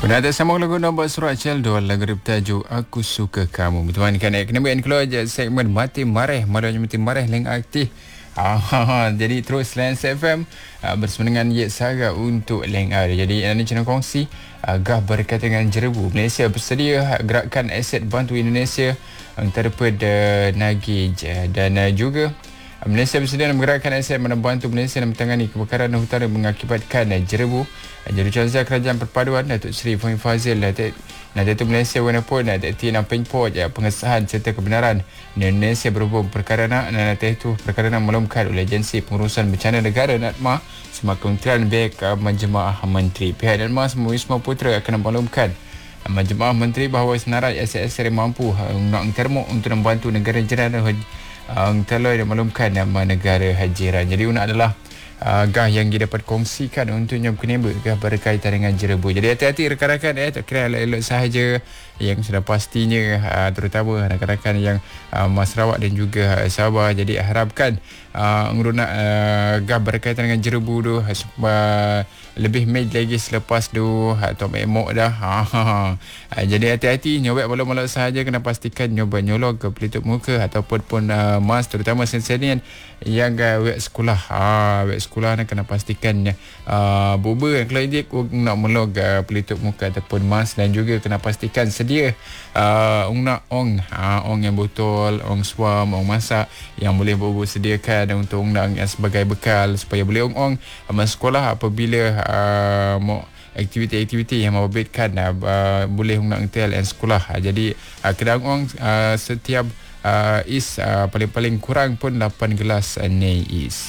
Pernah tak sambung lagu nombor surat Celdo lagu bertajuk Aku Suka Kamu. Tuan kan kena buat keluar je segmen Mati Mareh. Malah Mati Mareh leng aktif. Jadi terus Lens FM bersama dengan Yek Sarah untuk leng jadi ini channel kongsi agah berkaitan dengan jerebu. Malaysia bersedia gerakan aset bantu Indonesia antara pada Nagij dan juga Malaysia bersedia menggerakkan aset membantu Malaysia dalam menangani kebakaran hutan yang mengakibatkan jerebu. Jurucaksa Kerajaan Perpaduan Datuk Seri Fahim Fazil Datuk Malaysia Wanapun Datuk T. Namping Port pengesahan serta kebenaran Indonesia berhubung perkara itu perkara maklumkan oleh Agensi Pengurusan Bencana Negara NADMA semua Kementerian Beg Majmuah Menteri. Pihak NADMA Wisma Putra akan memaklumkan Majmuah Menteri bahawa senarai aset-aset yang mampu nak termok untuk membantu negara jiran telah dimaklumkan nama negara hajiran. Jadi una adalah gah yang didapat kongsikan untuk nyom kenembut gah berkaitan dengan jerebu. Jadi hati-hati rakan-rakan tak kira elok-elok sahaja yang sudah pastinya terutama rakan-rakan yang Sarawak dan juga Sabah. Jadi harapkan nguruna gah berkaitan dengan jerebu tu lebih made lagi selepas tu atau memok dah. Jadi hati-hati nyobek malam-malam sahaja kena pastikan nyoba nyolok ke pelitup muka ataupun mask terutama sensenian yang wek sekolah. Wek sekolah nak kena pastikan buba kalau dia nak melog pelitup muka ataupun mask dan juga kena pastikan sedia nak ong yang botol, ong suam, ong masak yang boleh bubu sediakan untuk nak sebagai bekal supaya boleh ong masa sekolah apabila mau aktiviti-aktiviti yang membabitkan boleh nak ngetel sekolah. Jadi kedang ong setiap is paling-paling kurang pun 8 gelas nei is.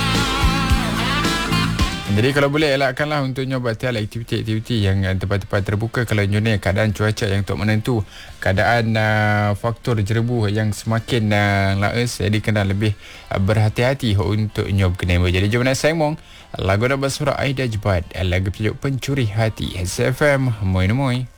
Jadi kalau boleh elakkanlah untuk nyoba tiada aktiviti-aktiviti yang tempat-tempat terbuka kalau nyonya keadaan cuaca yang tak menentu, keadaan faktor jerebu yang semakin laes, jadi kena lebih berhati-hati untuk nyoba kenema. Jadi jom nak sambung lagu nombor surat Aida Jebat lagu bertajuk Pencuri Hati SFM Moi Moi.